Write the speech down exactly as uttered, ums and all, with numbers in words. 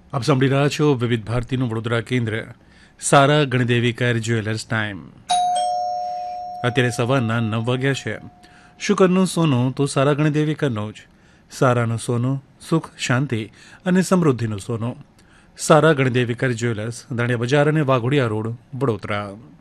આપ સાંભળી રહ્યા છો વિવિધ ભારતીનું વડોદરા કેન્દ્ર સારા ગણદેવી કેર જ્વેલર્સ ટાઈમ. અત્યારે સવારના નવ વાગ્યા છે. શુકરનું સોનું તો સારા ગણદેવી કરનું જ. સારાનું સોનું, સુખ, શાંતિ અને સમૃદ્ધિનું સોનું. સારા ગણદેવી કેર જ્વેલર્સ, દાણિયા બજાર અને વાઘોડિયા રોડ, વડોદરા.